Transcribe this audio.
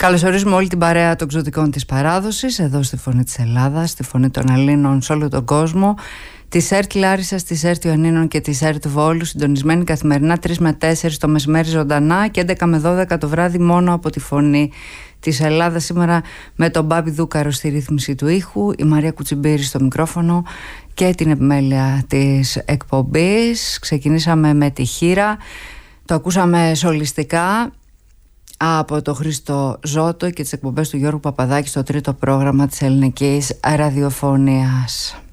Καλωσορίζουμε όλη την παρέα των ξωτικών της παράδοσης εδώ στη Φωνή της Ελλάδας, στη Φωνή των Ελλήνων σε όλο τον κόσμο, της ΕΡΤ Λάρισσας, της ΕΡΤ Ιωννίνων και της ΕΡΤ Βόλου, συντονισμένη καθημερινά 3 με 4 το μεσημέρι ζωντανά και 11 με 12 το βράδυ μόνο από τη Φωνή της Ελλάδας. Σήμερα με τον Μπάμπη Δούκαρο στη ρύθμιση του ήχου, η Μαρία Κουτσιμπήρη στο μικρόφωνο και την επιμέλεια της εκπομπής. Ξεκινήσαμε με τη Χήρα, το ακούσαμε σολιστικά από το Χρήστο Ζώτο και τις εκπομπές του Γιώργου Παπαδάκη στο τρίτο πρόγραμμα της ελληνικής ραδιοφωνίας.